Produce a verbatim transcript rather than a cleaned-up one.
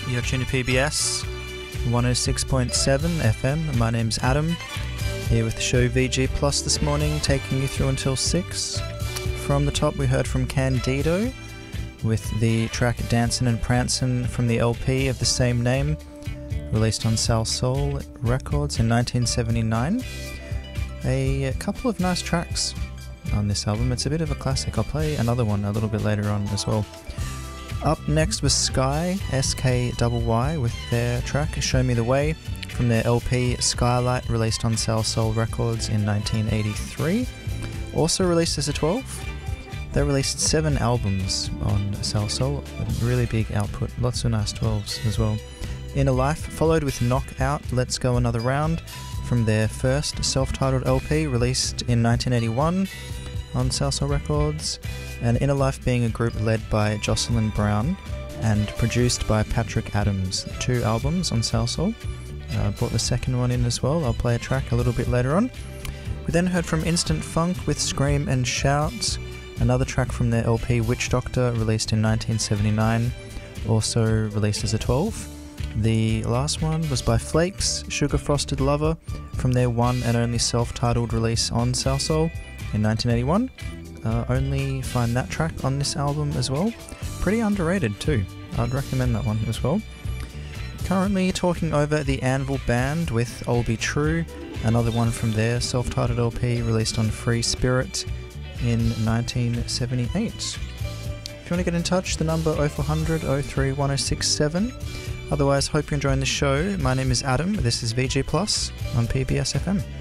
You're tuned to P B S one oh six point seven F M. My name's Adam, here with the show V G Plus this morning, taking you through until six. From the top, we heard from Candido with the track Dancin' and Prancin' from the L P of the same name, released on Salsoul Records in nineteen seventy-nine. A, a couple of nice tracks on this album. It's a bit of a classic. I'll play another one a little bit later on as well. Up next was Sky, S K Y Y, with their track Show Me The Way from their L P Skylight, released on Salsoul Records in nineteen eighty-three. Also released as a twelve. They released seven albums on Salsoul, a really big output, lots of nice twelves as well. Inner Life followed with Knockout, Let's Go Another Round from their first self-titled L P, released in nineteen eighty-one on Salsoul Records, and Inner Life being a group led by Jocelyn Brown and produced by Patrick Adams. Two albums on Salsoul. I uh, brought the second one in as well. I'll play a track a little bit later on. We then heard from Instant Funk with Scream and Shout, another track from their L P Witch Doctor, released in nineteen seventy-nine, also released as a twelve. The last one was by Flakes, Sugar Frosted Lover, from their one and only self-titled release on Salsoul in nineteen eighty-one. Uh, only find that track on this album as well. Pretty underrated too. I'd recommend that one as well. Currently talking over the Anvil Band with I'll Be True, another one from their self-titled L P released on Free Spirit in nineteen seventy-eight. If you want to get in touch, the number oh four hundred oh three one oh six seven. Otherwise, hope you're enjoying the show. My name is Adam. This is V G Plus on P B S F M.